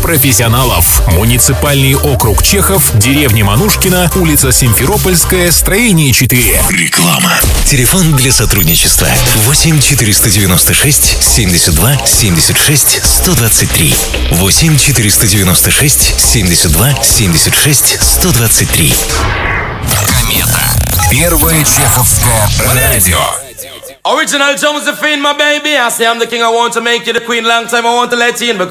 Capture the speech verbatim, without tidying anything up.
профессионалов. Муниципальный округ Чехов, деревня Манушкина, улица Симферопольская, строение четыре. Реклама. Телефон для сотрудничества восемь четыреста девяносто шесть семьдесят два семьдесят шесть сто двадцать три. восемь четыреста девяносто шесть семьдесят два семьдесят шесть сто двадцать три. Комета. Первое чеховское радио. Original Josephine, my baby. I say I'm the king, I want to make you the queen. Long time I want to let you in.